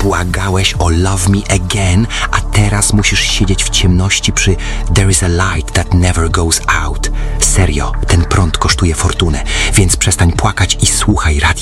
Błagałeś o Love Me Again, a teraz musisz siedzieć w ciemności przy There is a light that never goes out. Serio, ten prąd kosztuje fortunę, więc przestań płakać i słuchaj radia.